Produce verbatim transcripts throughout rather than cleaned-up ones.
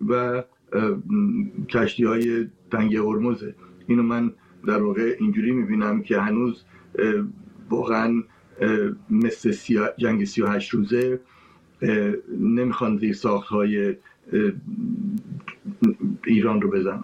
و کشتی‌های تنگه هرمز. اینو من در واقع اینجوری میبینم که هنوز واقعا مثل سیا... جنگ سی و هشت روزه نمیخوان زیر ساخت‌های ایران رو بزنن.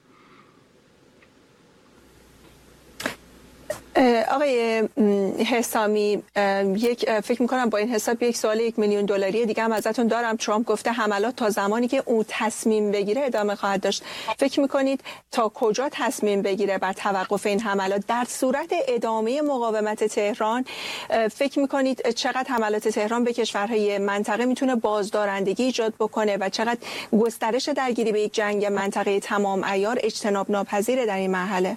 آقای حسامی، یک فکر میکنم با این حساب یک سوال یک میلیون دلاری دیگه هم ازتون دارم. ترامپ گفته حملات تا زمانی که او تصمیم بگیره ادامه خواهد داشت. فکر میکنید تا کجا تصمیم بگیره بر توقف این حملات؟ در صورت ادامه مقاومت تهران فکر میکنید چقدر حملات تهران به کشورهای منطقه میتونه بازدارندگی ایجاد بکنه و چقدر گسترش درگیری به یک جنگ منطقه تمام عیار اجتناب ناپذیره در این مرحله؟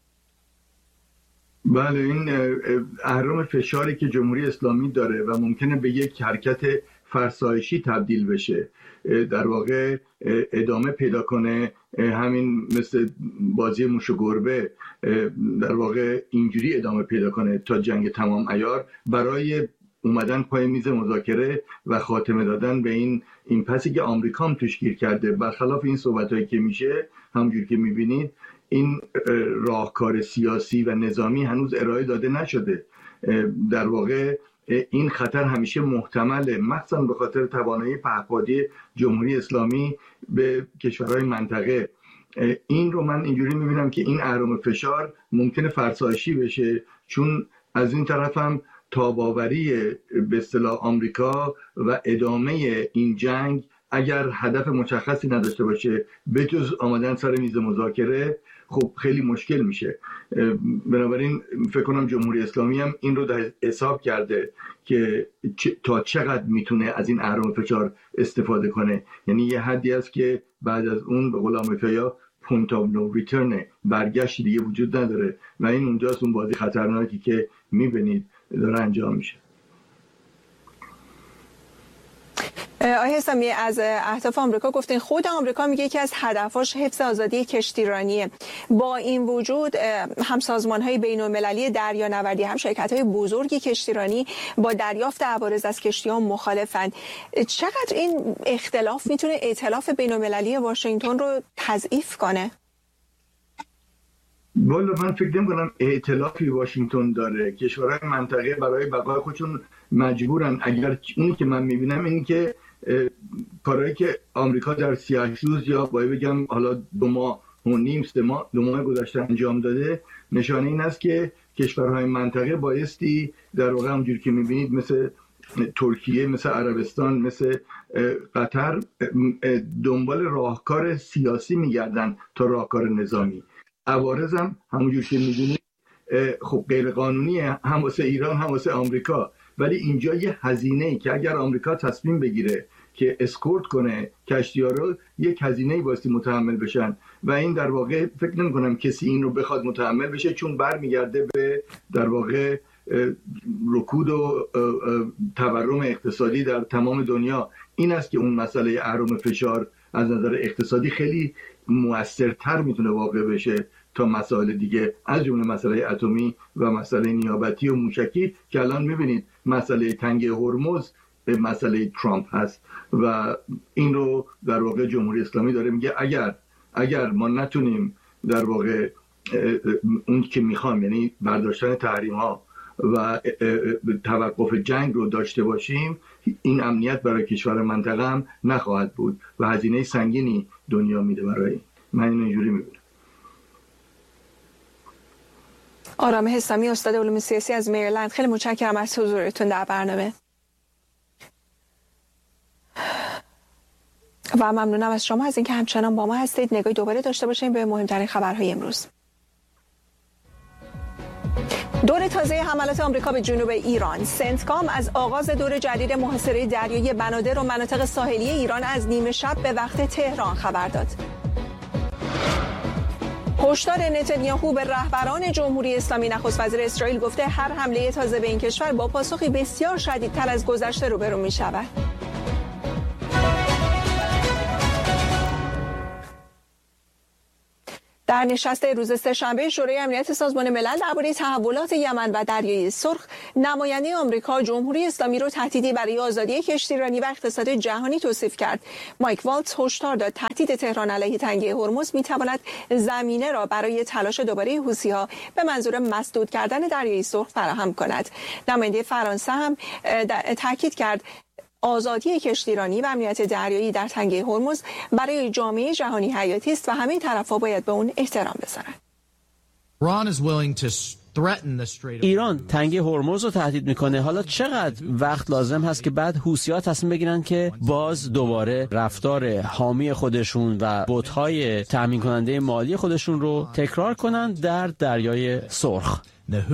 بله، این اهرم فشاری که جمهوری اسلامی داره و ممکنه به یک حرکت فرسایشی تبدیل بشه، در واقع ادامه پیدا کنه، همین مثل بازی موش و گربه در واقع اینجوری ادامه پیدا کنه تا جنگ تمام عیار، برای اومدن پای میز مذاکره و خاتمه دادن به این این پسی که آمریکا هم توش گیر کرده. برخلاف این صحبتایی که میشه، همونجوری که میبینید این راهکار سیاسی و نظامی هنوز ارائه داده نشده. در واقع این خطر همیشه محتمله، مخصوصا به خاطر توانایی پهپادی جمهوری اسلامی به کشورهای منطقه. این رو من اینجوری میبینم که این اهرم فشار ممکنه فرسایشی بشه، چون از این طرف هم تاباوری به اصطلاح آمریکا و ادامه این جنگ اگر هدف مشخصی نداشته باشه به جز آمدن سر میز مذاکره، خب خیلی مشکل میشه. بنابراین فکر کنم جمهوری اسلامی هم این رو در حساب کرده که تا چقدر میتونه از این اهرم فشار استفاده کنه. یعنی یه حدی است که بعد از اون به قول آمریکایی‌ها پوینت آف نو ریترن، برگشت دیگه وجود نداره و این اونجاست، اون بازی خطرناکی که میبینید داره انجام میشه. آقای حسامی، از اهداف آمریکا گفتین، خود آمریکا میگه که از هدفاش حفظ آزادی کشتیرانیه. با این وجود هم سازمان‌های بین‌المللی دریانوردی هم شرکت‌های بزرگی کشتیرانی با دریافت عوارض از کشتی‌ها مخالفند. چقدر این اختلاف میتونه ائتلاف بین‌المللی واشنگتن رو تضعیف کنه؟ والا من فکر نمی‌کنم ائتلافی واشنگتن داره. کشورهای منطقه برای بقای خودشون مجبورن. اگر اونی که من میبینم اینی که کارهایی که آمریکا در سی و هشت روز یا باید بگم حالا دو ماه و نیم سه ماه دو ماه گذشته انجام داده، نشانه این است که کشورهای منطقه بایستی در واقع همونجوری که میبینید مثل ترکیه، مثل عربستان، مثل قطر دنبال راهکار سیاسی میگردن تا راهکار نظامی. عوارض هم همونجوری که میدونید خب غیر قانونیه، هم واسه ایران هم واسه آمریکا، ولی اینجا یه هزینه‌ای که اگر آمریکا تصمیم بگیره که اسکورت کنه کشتی‌ها رو، یک هزینه‌ای بایستی متحمل بشن و این در واقع فکر نمی‌کنم کسی این رو بخواد متحمل بشه، چون برمیگرده به در واقع رکود و تورم اقتصادی در تمام دنیا. این است که اون مسئله اهرم فشار از نظر اقتصادی خیلی مؤثرتر میتونه واقع بشه تا مسائل دیگه، از جمله مسئله اتمی و مسئله نیابتی و موشکی که الان میبینید مسئله تنگه هرمز مسئله ترامپ هست و این رو در واقع جمهوری اسلامی داره میگه اگر اگر ما نتونیم در واقع اون که میخوام، یعنی برداشتن تحریم ها و توقف جنگ رو داشته باشیم، این امنیت برای کشور منطقه هم نخواهد بود و هزینه سنگینی دنیا میده برای این. من اینو اینجوری میبینم. آرام حسامی، استاد علوم سیاسی از مریلند، خیلی متشکرم از حضورتون در برنامه و ممنونم از شما از اینکه همچنان با ما هستید. نگاهی دوباره داشته باشیم به مهمترین خبرهای امروز. دور تازه حملات آمریکا به جنوب ایران. سنتکام از آغاز دور جدید محاصره دریایی بنادر و مناطق ساحلی ایران از نیمه شب به وقت تهران خبر داد. هشدار نتانیاهو به رهبران جمهوری اسلامی. نخست وزیر اسرائیل گفته هر حمله تازه به این کشور با پاسخی بسیار شدیدتر از گذشته روبرو می شود. در نشست روز سه‌شنبه شورای امنیت سازمان ملل درباره تحولات یمن و دریای سرخ، نماینده آمریکا جمهوری اسلامی را تهدیدی برای آزادی کشتیرانی و اقتصاد جهانی توصیف کرد. مایک والتز هشدار داد تهدید تهران علیه تنگه هرمز می‌تواند زمینه را برای تلاش دوباره حوثی‌ها به منظور مسدود کردن دریای سرخ فراهم کند. نماینده فرانسه هم تاکید کرد آزادی کشتیرانی و امنیت دریایی در تنگه هرمز برای جامعه جهانی حیاتی است و همه طرف‌ها باید به اون احترام بذارند. ایران تنگه هرمز رو تهدید میکنه. حالا چقدر وقت لازم هست که بعد حوثی‌ها تصمیم بگیرن که باز دوباره رفتار حامی خودشون و بت‌های تامین کننده مالی خودشون رو تکرار کنن در دریای سرخ؟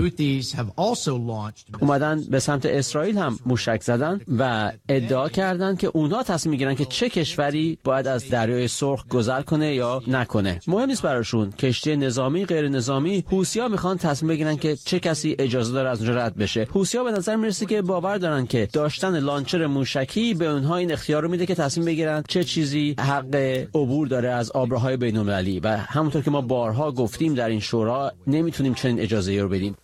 اومدن به سمت اسرائیل هم موشک زدن و ادعا کردن که اونها تصمیم میگیرن که چه کشوری باید از دریای سرخ گذر کنه یا نکنه. مهم نیست براشون کشتی نظامی غیر نظامی. حوثی‌ها میخوان تصمیم بگیرن که چه کسی اجازه داره از اونجا رد بشه. حوثی‌ها به نظر میرسه که باور دارن که داشتن لانچر موشکی به اونها این اختیار رو میده که تصمیم بگیرن چه چیزی حق عبور داره از آبراهای بین‌المللی و همونطور که ما بارها گفتیم در این شورا نمیتونیم چنین اجازه‌ای رو بدیم.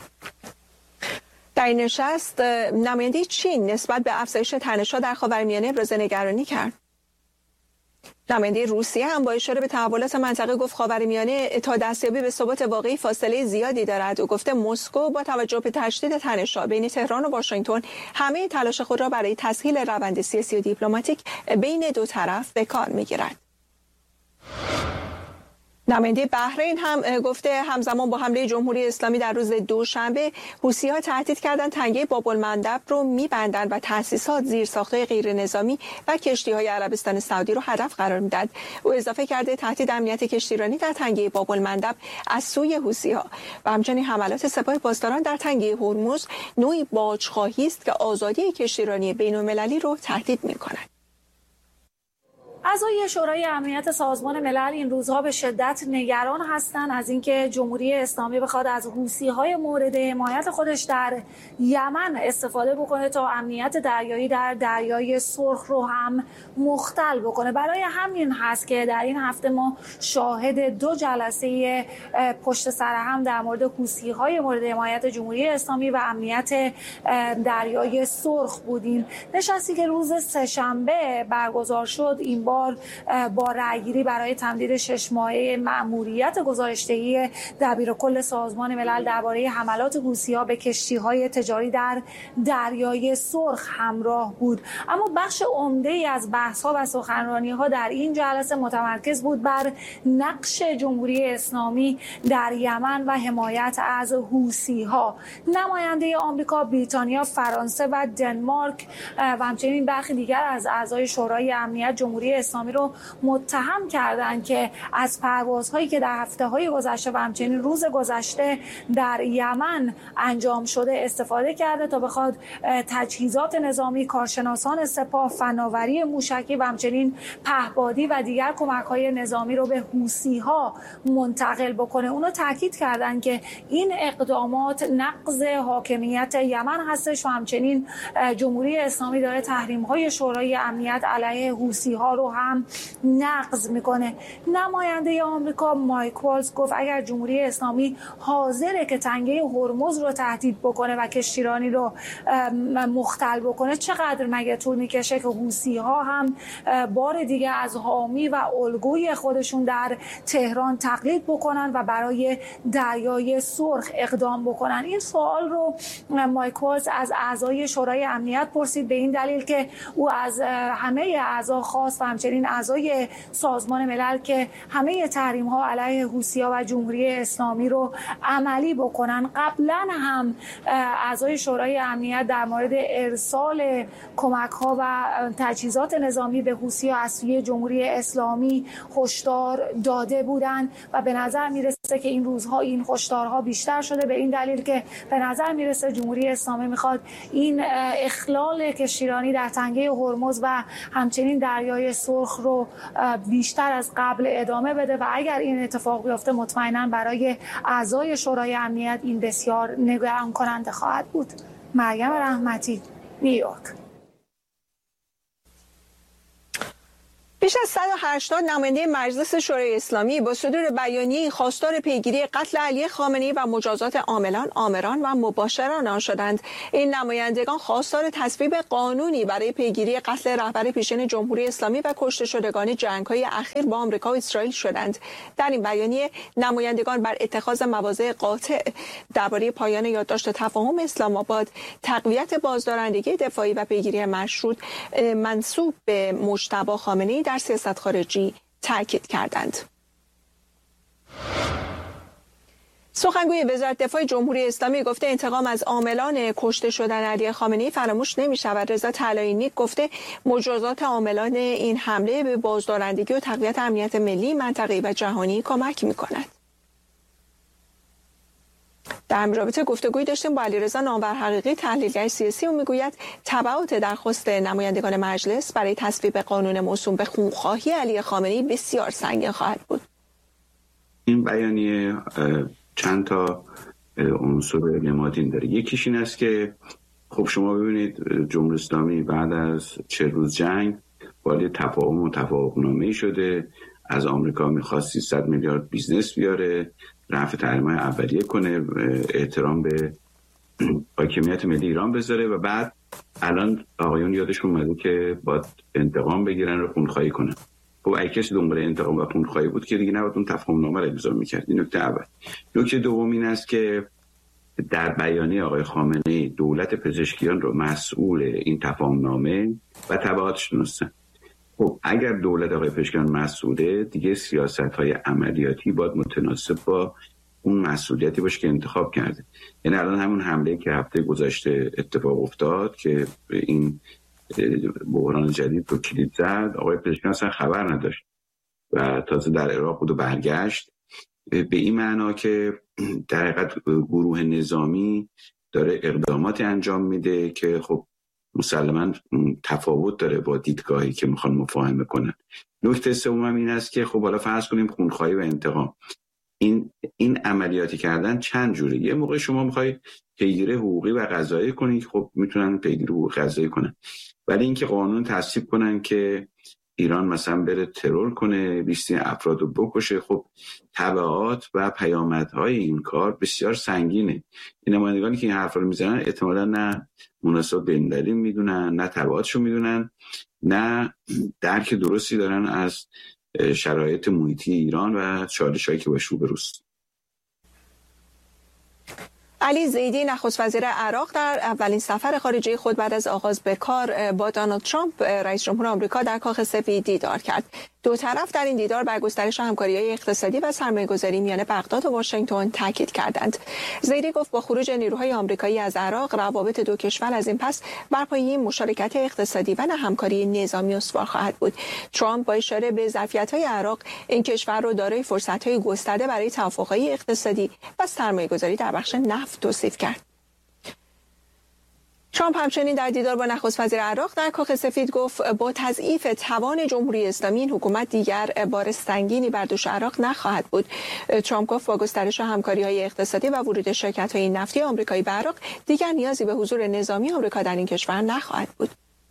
در این نشست نماینده چین نسبت به افزایش تنش‌ها در خاورمیانه ابراز نگرانی کرد. نماینده روسیه هم با اشاره به تحولات منطقه گفت خاورمیانه تا دستیابی به ثبات واقعی فاصله زیادی دارد و گفته مسکو با توجه به تشدید تنش‌ها بین تهران و واشنگتن همه تلاش خود را برای تسهیل روند سیاسی و دیپلماتیک بین دو طرف به کار می‌گیرد. نماینده بحرین هم گفته همزمان با حمله جمهوری اسلامی در روز دوشنبه حوثی‌ها تهدید کردند تنگه باب‌المندب رو می‌بندند و تأسیسات، زیرساخت‌های غیر نظامی و کشتی‌های عربستان سعودی رو هدف قرار می‌دهد. او اضافه کرده تهدید امنیت کشتیرانی در تنگه باب‌المندب از سوی حوثی‌ها و همچنین حملات سپاه پاسداران در تنگه هرمز نوعی باجخواهی است که آزادی کشتیرانی بین‌المللی رو تهدید می‌کند. اعضای شورای امنیت سازمان ملل این روزها به شدت نگران هستند از اینکه جمهوری اسلامی بخواد از حوثی‌های مورد حمایت خودش در یمن استفاده بکنه تا امنیت دریایی در دریای سرخ رو هم مختل بکنه. برای همین هست که در این هفته ما شاهد دو جلسه پشت سر هم در مورد حوثی‌های مورد حمایت جمهوری اسلامی و امنیت دریای سرخ بودیم. نشستی که روز سه‌شنبه برگزار شد این بار با رأیگیری برای تمدید شش ماهه مأموریت گزارشدهی دبیرکل سازمان ملل درباره حملات حوثی‌ها به کشتی‌های تجاری در دریای سرخ همراه بود. اما بخش عمده‌ای از بحث‌ها و سخنرانی‌ها در این جلسه متمرکز بود بر نقش جمهوری اسلامی در یمن و حمایت از حوثی‌ها. نماینده آمریکا، بریتانیا، فرانسه و دنمارک و همچنین برخی دیگر از اعضای شورای امنیت جمهوری اسلامی رو متهم کردند که از پروازهایی که در هفته‌های گذشته و همچنین روز گذشته در یمن انجام شده استفاده کرده تا بخواد تجهیزات نظامی، کارشناسان سپاه، فناوری موشکی و همچنین پهپادی و دیگر کمک‌های نظامی رو به حوثی‌ها منتقل بکنه. اونو تاکید کردند که این اقدامات نقض حاکمیت یمن هستش و همچنین جمهوری اسلامی داره تحریم‌های شورای امنیت علیه حوثی‌ها رو هم نقض میکنه. نماینده آمریکا مایک والتز گفت اگر جمهوری اسلامی حاضره که تنگه هرمز رو تهدید بکنه و کشتیرانی رو مختل بکنه، چقدر مگه طول میکشه که حوثی‌ها هم بار دیگه از حامی و الگوی خودشون در تهران تقلید بکنن و برای دریای سرخ اقدام بکنن. این سوال رو مایک والتز از اعضای شورای امنیت پرسید به این دلیل که او از همه اعضا خواست و همچنین اعضای سازمان ملل که همه تحریم ها علیه حوثی‌ها و جمهوری اسلامی رو عملی بکنن. قبلا هم اعضای شورای امنیت در مورد ارسال کمک ها و تجهیزات نظامی به حوثی‌ها از سوی جمهوری اسلامی هشدار داده بودند و به نظر میرسه که این روزها این هشدارها بیشتر شده به این دلیل که به نظر میرسه جمهوری اسلامی میخواد این اخلال کشتیرانی در تنگه هرمز و همچنین دریای سرخ رو بیشتر از قبل ادامه بده و اگر این اتفاق بیفته مطمئنا برای اعضای شورای امنیت این بسیار نگران کننده خواهد بود. مریم رحمتی، نیویورک. بیش از صد و هشتاد نماینده مجلس شورای اسلامی با صدور بیانیه خواستار پیگیری قتل علی خامنه‌ای و مجازات عاملان، آمران و مباشران آن شدند. این نمایندگان خواستار تصویب قانونی برای پیگیری قتل رهبر پیشین جمهوری اسلامی و کشته شدگان جنگ‌های اخیر با آمریکا و اسرائیل شدند. در این بیانیه نمایندگان بر اتخاذ مواضع قاطع درباره پایان یادداشت تفاهم اسلام آباد، تقویت بازدارندگی دفاعی و پیگیری مشروط منسوب به مجتبی خامنه‌ای در سیاست خارجی تاکید کردند. سخنگوی وزارت دفاع جمهوری اسلامی گفته انتقام از عاملان کشته شدن علی خامنه‌ای فراموش نمی‌شود. رضا طلایی‌نیک گفته مجازات عاملان این حمله به بازدارندگی و تقویت امنیت ملی، منطقه‌ای و جهانی کمک می‌کند. در همین رابطه گفتگویی داشتیم با علیرضا نامور حقیقی، تحلیلگر سیاسی، و میگوید تبعات درخواست نمایندگان مجلس برای تصویب قانون موسوم به خونخواهی علی خامنه‌ای بسیار سنگین خواهد بود. این بیانیه چند تا عنصر نمادین داره. یکیش این است که خب شما ببینید جمهوری اسلامی بعد از چه روز جنگ وارد تفاهم و توافقنامه‌ای شده، از آمریکا می‌خواست سیصد میلیارد بیزنس بیاره، رفع تحریم‌های اولیه کنه، احترام به حاکمیت ملی ایران بذاره و بعد الان آقایون یادشون اومده که باید انتقام بگیرن و خونخواهی کنن. خب اگه کسی دنبال انتقام و خونخواهی بود که دیگه نباید اون تفاهم‌نامه رو امضا می‌کرد. این نکته اول. نکته دوم این است که در بیانیه آقای خامنه‌ای دولت پزشکیان رو مسئول این تفاهم‌نامه و تبعاتش دونستن. خب اگر دولت آقای پزشکیان مسئوله، دیگه سیاست‌های عملیاتی باید متناسب با اون مسئولیتی باشه که انتخاب کرده. یعنی الان همون حمله که هفته گذشته اتفاق افتاد که این بحران جدید رو کلید زد، آقای پزشکیان اصلا خبر نداشت و تازه در عراق بود و برگشت، به این معنا که در حقیقت گروه نظامی داره اقداماتی انجام میده که خب مسلماً تفاوت داره با دیدگاهی که میخوان مفاهمه کنن. نکته سوم این است که خب حالا فرض کنیم خونخواهی و انتقام، این این عملیاتی کردن چند جوره. یه موقع شما میخوای پیگیری حقوقی و قضایی کنی، خب میتونن پیگیری حقوقی قضایی کنن، ولی اینکه قانون تصویب کنن که ایران مثلا بره ترور کنه، بیست افراد رو بکشه، خب تبعات و پیامدهای این کار بسیار سنگینه. این نمایندگانی که این حرفا رو میزنن احتمالاً نه مناسب به این دلیل میدونن، نه تبعاتشو میدونن، نه درک درستی دارن از شرایط محیطی ایران و چالش‌هایی که باش روبروست. علی زیدی نخست وزیر عراق در اولین سفر خارجی خود بعد از آغاز به کار با دونالد ترامپ رئیس جمهور آمریکا در کاخ سفید دیدار کرد. دو طرف در این دیدار بر گسترش همکاری‌های اقتصادی و سرمایه‌گذاری میان بغداد و واشنگتن تاکید کردند. زیدی گفت با خروج نیروهای آمریکایی از عراق، روابط دو کشور از این پس بر پایه مشارکت اقتصادی و نه همکاری نظامی استوار خواهد بود. ترامپ با اشاره به ظرفیت‌های عراق این کشور را دارای فرصت‌های گسترده برای توافق‌های اقتصادی و سرمایه‌گذاری در بخش نفت توصیف کرد. ترامپ همچنین در دیدار با نخست وزیر عراق در کاخ سفید گفت با تضعیف توان جمهوری اسلامی این حکومت دیگر بار سنگینی بر دوش عراق نخواهد بود. ترامپ گفت با گسترش همکاری‌های اقتصادی و ورود شرکت‌های نفتی آمریکایی به عراق دیگر نیازی به حضور نظامی آمریکا در این کشور نخواهد بود.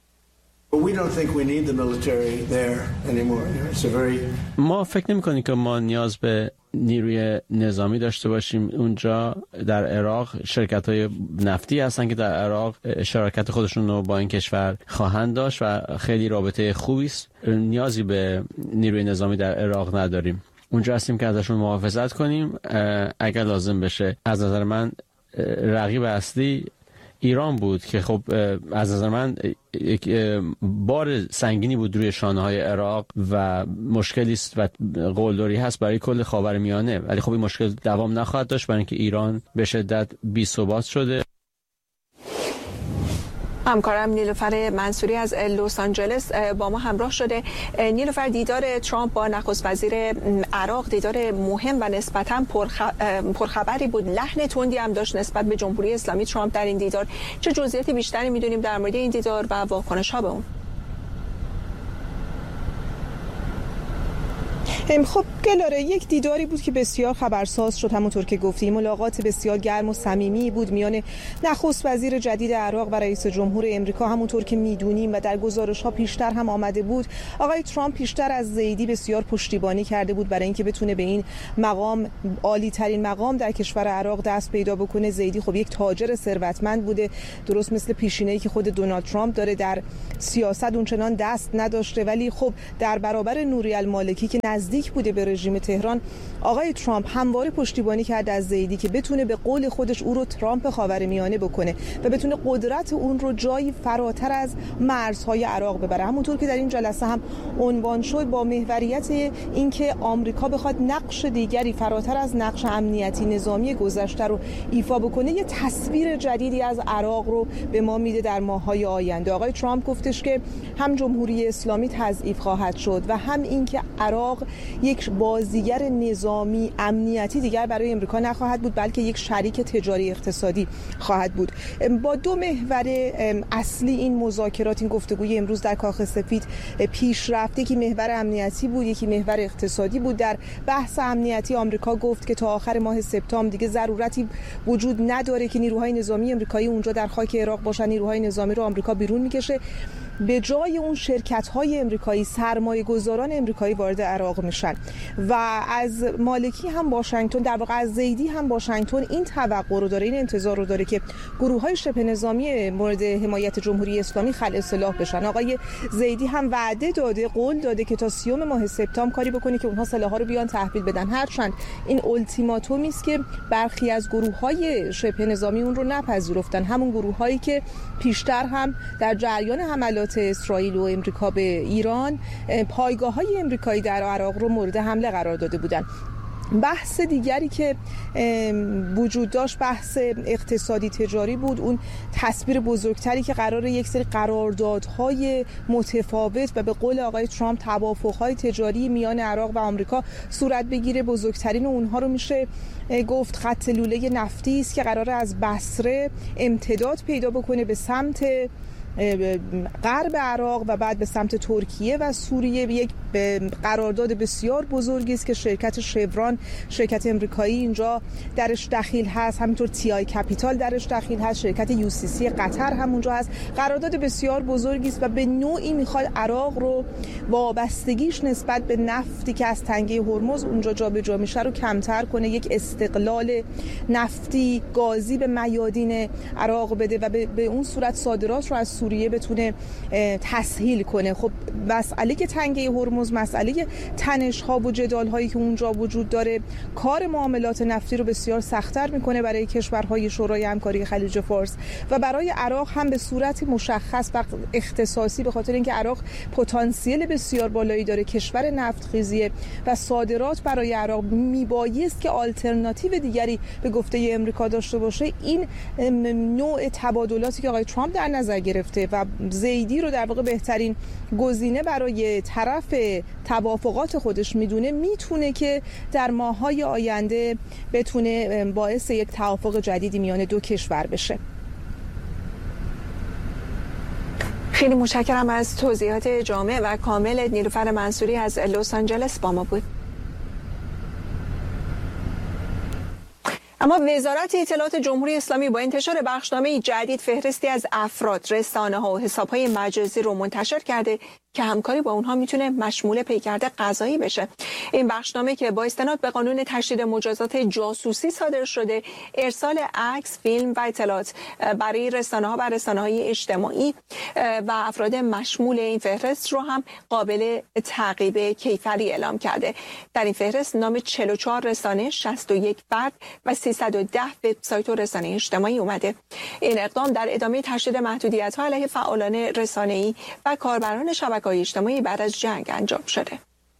ما فکر نمی‌کنیم که ما نیاز به نیروی نظامی داشته باشیم اونجا. در عراق شرکت‌های نفتی هستن که در عراق شراکت خودشون رو با این کشور خواهند داشت و خیلی رابطه خوبی است. نیازی به نیروی نظامی در عراق نداریم. اونجا هستیم که ازشون محافظت کنیم اگر لازم بشه. از نظر من رقیب اصلی ایران بود که خب از نظر من یک بار سنگینی بود روی شانه‌های عراق و مشکلی است و قلدری هست برای کل خاورمیانه، ولی خب این مشکل دوام نخواهد داشت برای اینکه ایران به شدت بی‌ثبات شده. همکارم نیلوفر منصوری از لس آنجلس با ما همراه شده. نیلوفر، دیدار ترامپ با نخست وزیر عراق دیدار مهم و نسبتاً پرخبری بود. لحن تندی هم داشت نسبت به جمهوری اسلامی ترامپ در این دیدار. چه جزئیات بیشتری می‌دونیم در مورد این دیدار و واکنش‌ها به اون؟ خب گلاره، یک دیداری بود که بسیار خبرساز شد. همونطور که گفتیم ملاقات بسیار گرم و صمیمی بود میان نخست وزیر جدید عراق و رئیس جمهور امریکا. همونطور که میدونیم و در گزارش‌ها پیشتر هم آمده بود، آقای ترامپ پیشتر از زیدی بسیار پشتیبانی کرده بود برای اینکه بتونه به این مقام، عالی ترین مقام در کشور عراق، دست پیدا بکنه. زیدی خب یک تاجر ثروتمند بوده، درست مثل پیشینه‌ای که خود دونالد ترامپ داره، در سیاست اونچنان دست نداشته، ولی خب در برابر نوری المالکی که نزدیک بوده به رژیم تهران، آقای ترامپ همواره پشتیبانی کرد از زیدی که بتونه به قول خودش او رو ترامپ خاورمیانه بکنه و بتونه قدرت اون رو جایی فراتر از مرزهای عراق ببره. همونطور که در این جلسه هم عنوان شد، با محوریت اینکه آمریکا بخواد نقش دیگری فراتر از نقش امنیتی نظامی گذشته رو ایفا بکنه، یه تصویر جدیدی از عراق رو به ما میده در ماه‌های آینده. آقای ترامپ گفتش که هم جمهوری اسلامی تضعیف خواهد شد و هم اینکه عراق یک بازیگر نظامی امنیتی دیگر برای امریکا نخواهد بود، بلکه یک شریک تجاری اقتصادی خواهد بود. با دو محور اصلی این مذاکرات، این گفتگوی امروز در کاخ سفید پیش رفت. یکی محور امنیتی بود، یکی محور اقتصادی بود. در بحث امنیتی آمریکا گفت که تا آخر ماه سپتامبر دیگه ضرورتی وجود نداره که نیروهای نظامی آمریکایی اونجا در خاک عراق باشن. نیروهای نظامی رو آمریکا بیرون میکشه، به جای اون شرکت‌های امریکایی، سرمایه‌گذاران امریکایی وارد عراق میشن. و از مالکی هم واشنگتن، در واقع از زیدی هم واشنگتن این توقع رو داره، این انتظار رو داره که گروه‌های شبه نظامی مورد حمایت جمهوری اسلامی خلع سلاح بشن. آقای زیدی هم وعده داده، قول داده که تا سیوم ماه سپتامبر کاری بکنه که اونها سلاح‌ها رو بیان تحویل بدن. هرچند این التیماتومی است که برخی از گروه‌های شبه نظامی اون رو نپذیرفتن، همون گروه‌هایی که پیشتر هم در جریان حملات اسرائیل و امریکا به ایران پایگاه‌های امریکایی در عراق رو مورد حمله قرار داده بودند. بحث دیگری که وجود داشت بحث اقتصادی تجاری بود، اون تصویر بزرگتری که قراره یک سری قراردادهای متفاوت و به قول آقای ترامپ توافق‌های تجاری میان عراق و آمریکا صورت بگیره. بزرگترین اونها رو میشه گفت خط لوله نفتی است که قراره از بصره امتداد پیدا بکنه به سمت غرب عراق و بعد به سمت ترکیه و سوریه. یک قرارداد بسیار بزرگی است که شرکت شوران، شرکت امریکایی اینجا درش دخیل هست، همینطور تی آی کپیتال درش دخیل هست، شرکت یو سی سی قطر هم اونجا هست. قرارداد بسیار بزرگی است و به نوعی میخواد عراق رو وابستگیش نسبت به نفتی که از تنگه هرمز اونجا جابجا میشه رو کمتر کنه، یک استقلال نفتی گازی به میادین عراق بده و به اون صورت صادرات رو از سوریه بتونه تسهیل کنه. خب مسئله که تنگه هرمز، مسئله تنش ها و جدال هایی که اونجا وجود داره، کار معاملات نفتی رو بسیار سخت‌تر میکنه برای کشورهای شورای همکاری خلیج فارس و برای عراق هم به صورت مشخص و اختصاصی، به خاطر اینکه عراق پتانسیل بسیار بالایی داره، کشور نفتخیزیه و صادرات برای عراق میبایست که آلترناتیو دیگری به گفته امریکا داشته باشه. این نوع تبادلاتی که آقای ترامپ در نظر گرفته و زیدی رو در واقع بهترین گزینه برای طرف توافقات خودش میدونه، میتونه که در ماه‌های آینده بتونه باعث یک توافق جدیدی میان دو کشور بشه. خیلی متشکرم از توضیحات جامع و کامل. نیلوفر منصوری از لس آنجلس با ما بود. اما وزارت اطلاعات جمهوری اسلامی با انتشار بخشنامه جدید فهرستی از افراد، رسانه‌ها و حساب‌های مجازی رو منتشر کرده که همکاری با اونها میتونه مشمول پیکرد قضایی بشه. این بخشنامه که با استناد به قانون تشدید مجازات جاسوسی صادر شده، ارسال عکس، فیلم و اطلاعات برای رسانه‌ها و رسانه‌های اجتماعی و افراد مشمول این فهرست رو هم قابل تعقیب کیفری اعلام کرده. در این فهرست نام چهل و چهار رسانه، شصت و یک فرد و سیصد و ده وبسایت و رسانه اجتماعی اومده. این اقدام در ادامه تشدید محدودیت‌ها علیه فعالان رسانه‌ای و کاربران شبکه‌های اجتماعی بعد از جنگ انجام شده.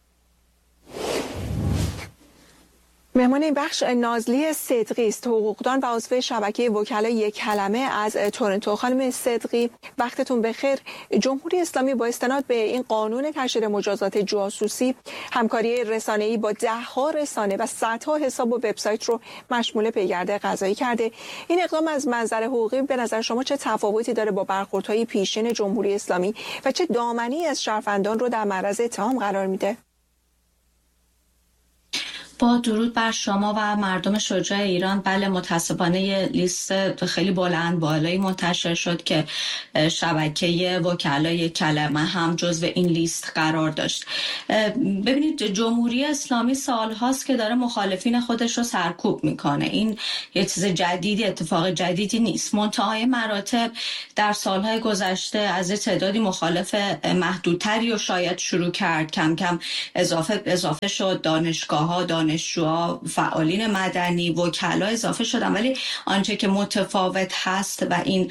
مهمان این بخش نازلی صدقی است، حقوقدان و عضو شبکه وکلای یک کلمه از تورنتو. خانم صدقی وقتتون بخیر. جمهوری اسلامی با استناد به این قانون تشدید مجازات جاسوسی همکاری رسانه‌ای با ده ها رسانه و صدها حساب و وبسایت رو مشمول پیگرد قضایی کرده. این اقدام از منظر حقوقی به نظر شما چه تفاوتی داره با برخوردهای پیشین جمهوری اسلامی و چه دامنی از شهروندان رو در معرض اتهام قرار میده؟ با درود بر شما و مردم شجاع ایران. بله متاسفانه یه لیست خیلی بلند بالایی منتشر شد که شبکه وکلای کلمه هم جزو این لیست قرار داشت. ببینید جمهوری اسلامی سالهاست که داره مخالفین خودش رو سرکوب میکنه. این یه چیز جدیدی، اتفاق جدیدی نیست. منتهای مراتب در سالهای گذشته از تعدادی مخالف محدودتری رو شاید شروع کرد، کم کم اضافه اضافه شد، دانشگاه‌ها، دانشجوها، فعالین مدنی، وکلا اضافه شدن. ولی آنچه که متفاوت هست و این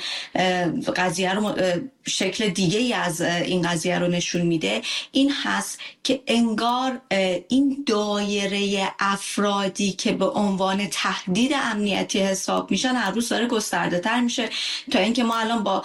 قضیه رو شکل دیگه ای از این قضیه رو نشون میده این هست که انگار این دایره افرادی که به عنوان تهدید امنیتی حساب میشن هر روز داره گسترده تر میشه، تا اینکه ما الان با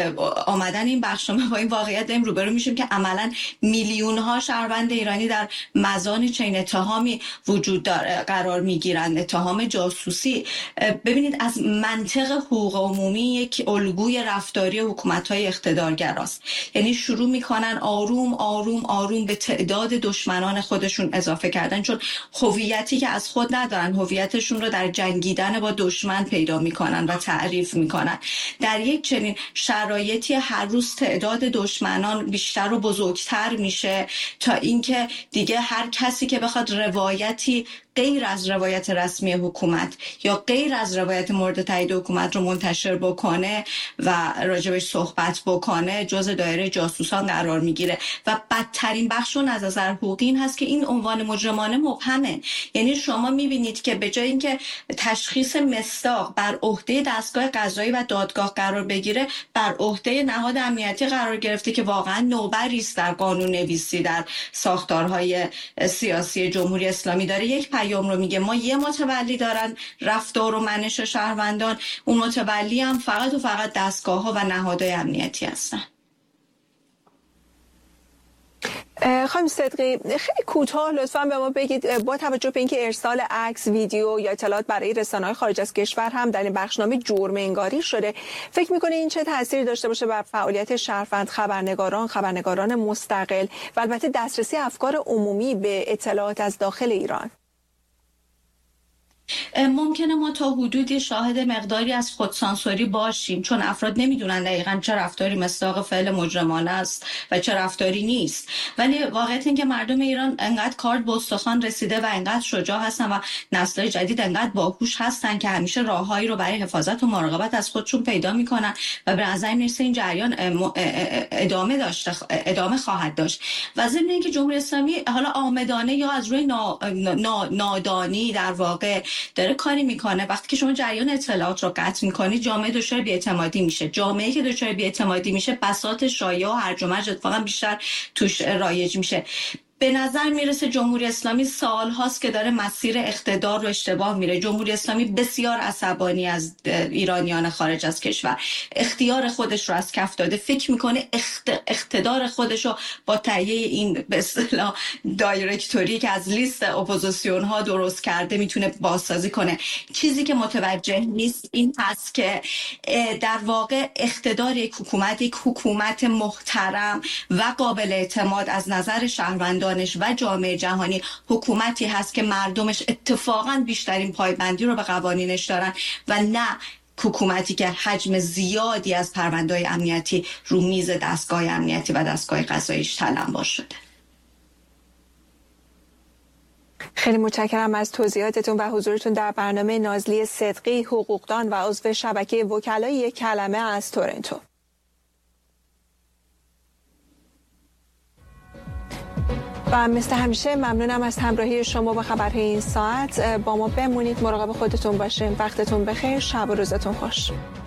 آمدن این بخشنامه با این واقعیت داریم روبرو میشیم که عملاً میلیون ها شهروند ایرانی در مزان چنین اتهامی وجود داره قرار میگیرند، اتهام جاسوسی. ببینید از منطق حقوق عمومی یک الگوی رفتاری حکومت‌های اقتدارگراست، یعنی شروع میکنن آروم آروم آروم به تعداد دشمنان خودشون اضافه کردن، چون هویتی که از خود ندارن، هویتشون رو در جنگیدن با دشمن پیدا میکنن و تعریف میکنن. در یک چنین شرایطی هر روز تعداد دشمنان بیشتر و بزرگتر میشه تا اینکه دیگه هر کسی که بخواد روایتی غیر از روایت رسمی حکومت یا غیر از روایت مورد تایید حکومت رو منتشر بکنه و راجبش صحبت بکنه جزء دایره جاسوسان قرار میگیره. و بدترین بخشون از نظر حقوقی این هست که این عنوان مجرمانه مبهمه. یعنی شما میبینید که به جای اینکه تشخیص مصداق بر عهده دستگاه قضایی و دادگاه قرار بگیره، بر عهده نهاد امنیتی قرار گرفته که واقعا نوبری است در قانون نویسی، در ساختارهای سیاسی جمهوری اسلامی. داره یک پیام رو میگه ما یه متولی دارن رفتار و منش شهروندان، اون متولی هم فقط و فقط دستگاه ها و نهادهای امنیتی هستن. خانم صدقی خیلی کوتاه لطفاً به ما بگید، با توجه به اینکه ارسال عکس، ویدیو یا اطلاعات برای رسانه‌های خارج از کشور هم در این بخشنامه جرم انگاری شده، فکر می‌کنید این چه تأثیری داشته باشه بر فعالیت شهروند، خبرنگاران، خبرنگاران مستقل و البته دسترسی افکار عمومی به اطلاعات از داخل ایران؟ ممکنه ما تا حدودی شاهد مقداری از خودسانسوری باشیم، چون افراد نمیدونن دقیقاً چه رفتاری مصداق فعل مجرمانه است و چه رفتاری نیست. ولی واقعیت این که مردم ایران انقدر کارد به استخوان رسیده و انقدر شجاع هستن و نسل‌های جدید انقدر باهوش هستن که همیشه راههایی رو برای حفاظت و مراقبت از خودشون پیدا میکنن و به نظر میرسه این جریان ادامه داشته ادامه خواهد داشت. و ضمن اینکه جمهوری اسلامی حالا آمدانه یا از روی نا، نا، نادانی در واقع داره کاری میکنه. وقتی که شما جریان اطلاعات رو قطع میکنید جامعه دچار بی‌اعتمادی میشه. جامعه که دچار بی‌اعتمادی میشه بساط شایعه و هرج و مرج اتفاقا بیشتر توش رایج میشه. به نظر میرسه جمهوری اسلامی سال هاست که داره مسیر اقتدار رو اشتباه میره. جمهوری اسلامی بسیار عصبانی از ایرانیان خارج از کشور، اختیار خودش رو از کف داده، فکر میکنه اقتدار خودش رو با تهیه این به اصطلاح دایرکتوری که از لیست اپوزیسیون ها درست کرده میتونه بازسازی کنه. چیزی که متوجه نیست این هست که در واقع اقتدار یک حکومت، یک حکومت محترم و قابل اعتماد از نظر شهروندان و جامعه جهانی، حکومتی هست که مردمش اتفاقاً بیشترین پایبندی رو به قوانینش دارن و نه حکومتی که حجم زیادی از پرونده‌های امنیتی رو میز دستگاه امنیتی و دستگاه قضاییش تلمبار شده. خیلی متشکرم از توضیحاتتون و حضورتون در برنامه نازلی صدقی، حقوقدان و عضو شبکه وکلای یک کلمه از تورنتو. و مثل همیشه ممنونم از همراهی شما با خبرهای این ساعت. با ما بمونید، مراقب خودتون باشین. وقتتون بخیر، شب و روزتون خوش.